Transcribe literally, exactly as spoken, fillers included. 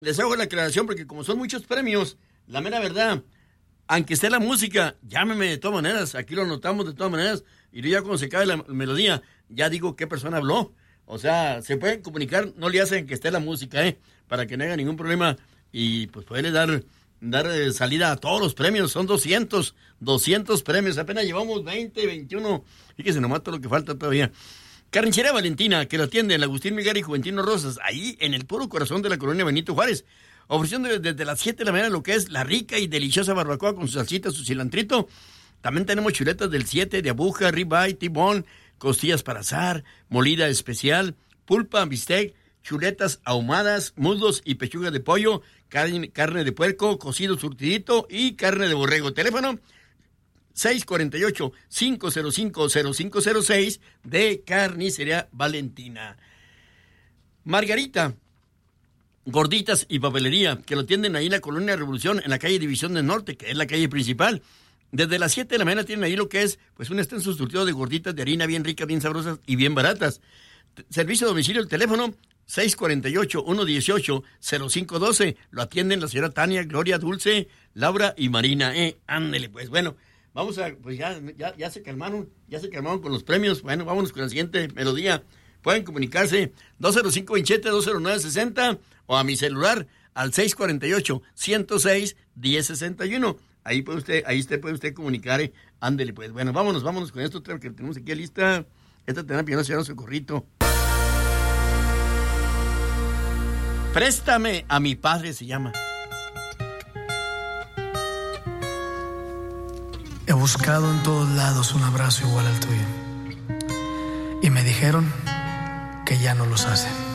Les hago la aclaración porque como son muchos premios, la mera verdad, aunque esté la música, llámeme de todas maneras, aquí lo anotamos de todas maneras, y ya cuando se acabe la melodía, ya digo qué persona habló. O sea, se pueden comunicar, no le hacen que esté la música, ¿eh? Para que no haya ningún problema y pues poderle dar, dar eh, salida a todos los premios. Son doscientos, doscientos premios, apenas llevamos veinte, veintiuno, fíjese nomás todo lo que falta todavía. Carnicería Valentina, que lo atiende en Agustín Melgar y Juventino Rosas, ahí en el puro corazón de la colonia Benito Juárez, ofreciendo desde las siete de la mañana lo que es la rica y deliciosa barbacoa con su salsita, su cilantrito. También tenemos chuletas del siete, de abuja, ribeye, tibón, costillas para asar, molida especial, pulpa, bistec, chuletas ahumadas, muslos y pechuga de pollo, carne, carne de puerco, cocido surtidito y carne de borrego. Teléfono seis cuatro ocho, cinco cero cinco, cero cinco cero seis de Carnicería Valentina. Margarita, gorditas y papelería, que lo tienden ahí en la colonia Revolución, en la calle División del Norte, que es la calle principal. Desde las siete de la mañana tienen ahí lo que es, pues, un extenso surtido de gorditas de harina bien ricas, bien sabrosas y bien baratas. Servicio a domicilio, el teléfono seis cuatro ocho, uno uno ocho, cero cinco uno dos. Lo atienden la señora Tania, Gloria, Dulce, Laura y Marina. Eh, ándele, pues, bueno. Vamos a, pues ya, ya, ya se calmaron, ya se calmaron con los premios. Bueno, vámonos con la siguiente melodía. Pueden comunicarse dos cero cinco, veintisiete, dos cero nueve, sesenta o a mi celular al seis cuatro ocho, ciento seis, diez sesenta y uno. Ahí puede usted, ahí usted puede usted comunicar. Eh. Ándele, pues. Bueno, vámonos, vámonos con esto que tenemos aquí lista. Esta terapia no se llama Socorrito. Préstame a mi padre se llama. He buscado en todos lados un abrazo igual al tuyo y me dijeron que ya no los hacen.